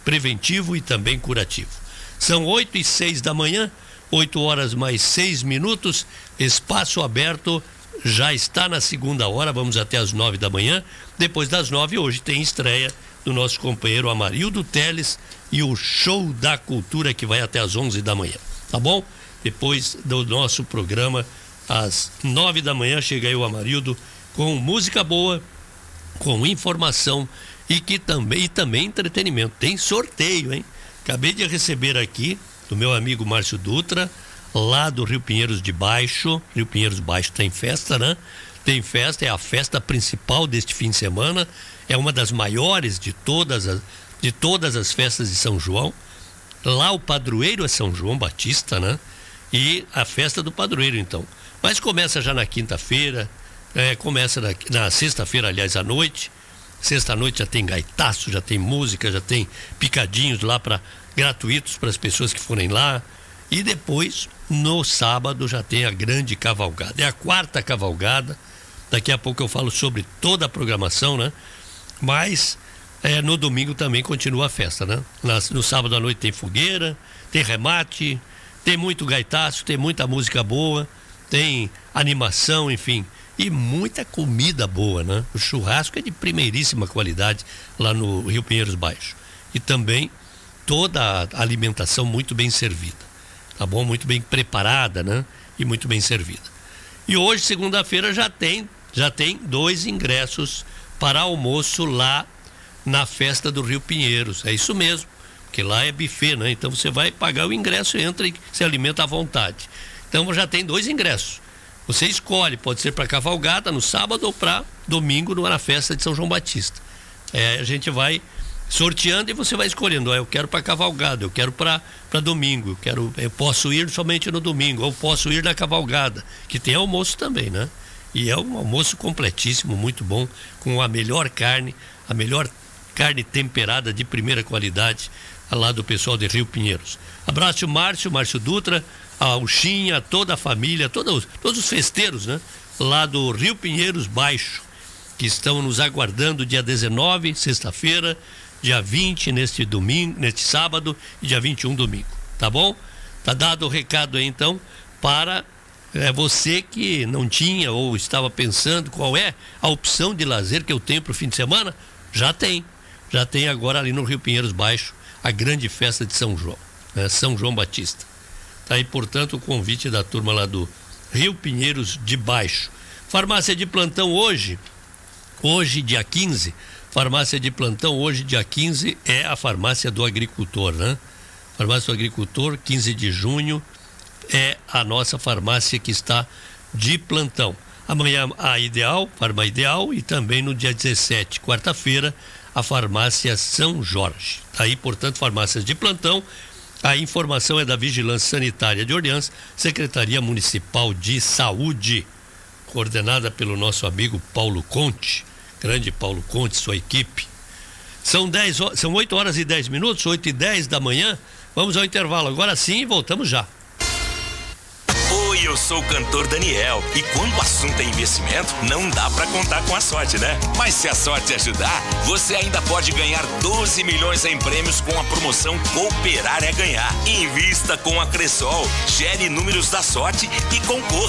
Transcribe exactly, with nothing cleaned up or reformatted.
preventivo e também curativo. São oito e seis da manhã, oito horas mais seis minutos, espaço aberto, já está na segunda hora, vamos até as nove da manhã. Depois das nove, hoje tem estreia do nosso companheiro Amarildo Teles e o Show da Cultura, que vai até as onze da manhã, tá bom? Depois do nosso programa, às nove da manhã, chega aí o Amarildo com música boa, com informação e que também, e também entretenimento. Tem sorteio, hein? Acabei de receber aqui do meu amigo Márcio Dutra, lá do Rio Pinheiros de Baixo. Rio Pinheiros Baixo tem festa, né? Tem festa, é a festa principal deste fim de semana, é uma das maiores de todas as, de todas as festas de São João. Lá o padroeiro é São João Batista, né? E a festa do padroeiro, então. Mas começa já na quinta-feira, é, começa na, na sexta-feira, aliás, à noite. Sexta-noite já tem gaitaço, já tem música, já tem picadinhos lá para gratuitos para as pessoas que forem lá. E depois, no sábado, já tem a grande cavalgada. É a quarta cavalgada. Daqui a pouco eu falo sobre toda a programação, né? Mas é, no domingo também continua a festa, né? Na, no sábado à noite tem fogueira, tem remate, tem muito gaitaço, tem muita música boa, tem animação, enfim. E muita comida boa, né? O churrasco é de primeiríssima qualidade lá no Rio Pinheiros Baixo. E também toda a alimentação muito bem servida. Tá bom? Muito bem preparada, né? E muito bem servida. E hoje, segunda-feira, já tem, já tem dois ingressos para almoço lá na festa do Rio Pinheiros. É isso mesmo, porque lá é buffet, né? Então você vai pagar o ingresso, entra e se alimenta à vontade. Então já tem dois ingressos. Você escolhe, pode ser para cavalgada no sábado ou para domingo na festa de São João Batista. É, a gente vai sorteando e você vai escolhendo. Eu quero para cavalgada, eu quero para para domingo, eu quero, eu posso ir somente no domingo, ou posso ir na cavalgada, que tem almoço também, né? E é um almoço completíssimo, muito bom, com a melhor carne, a melhor carne temperada de primeira qualidade, lá do pessoal de Rio Pinheiros. Abraço o Márcio, Márcio Dutra, a Uxinha, toda a família, todos, todos os festeiros, né? Lá do Rio Pinheiros Baixo, que estão nos aguardando dia dezenove, sexta-feira, dia vinte, neste domingo, neste sábado, e dia vinte e um, domingo. Tá bom? Tá dado o recado aí, então, para é, você que não tinha ou estava pensando qual é a opção de lazer que eu tenho para o fim de semana. Já tem. Já tem agora ali no Rio Pinheiros Baixo a grande festa de São João, né? São João Batista. Tá aí, portanto, o convite da turma lá do Rio Pinheiros de Baixo. Farmácia de plantão hoje, hoje dia quinze, farmácia de plantão hoje dia quinze é a farmácia do agricultor, né? Farmácia do agricultor, quinze de junho, é a nossa farmácia que está de plantão. Amanhã a Ideal, Farma Ideal, e também no dia dezessete, quarta-feira, a farmácia São Jorge. Tá aí, portanto, farmácias de plantão. A informação é da Vigilância Sanitária de Orleans, Secretaria Municipal de Saúde, coordenada pelo nosso amigo Paulo Conte, grande Paulo Conte, sua equipe. São dez, são oito horas e dez minutos, oito e dez da manhã. Vamos ao intervalo agora sim e voltamos já. Oi, eu sou o cantor Daniel e quando o assunto é investimento, não dá pra contar com a sorte, né? Mas se a sorte ajudar, você ainda pode ganhar doze milhões em prêmios com a promoção Cooperar é Ganhar. Invista com a Cressol, gere números da sorte e concorra